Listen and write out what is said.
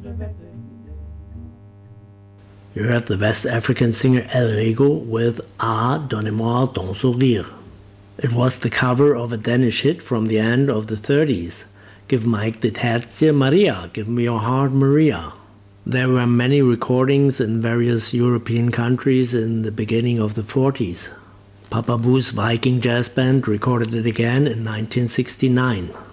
You heard the West African singer El Rigo with Ah, donnez-moi ton sourire. It was the cover of a Danish hit from the end of the 30s. Give Mike the Tertje Maria, give me your heart Maria. There were many recordings in various European countries in the beginning of the 40s. Papa Boo's Viking Jazz Band recorded it again in 1969.